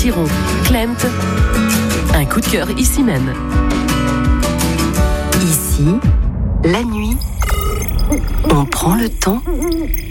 Thiron, Klemt. Un coup de cœur ici même. Ici, la nuit, on prend le temps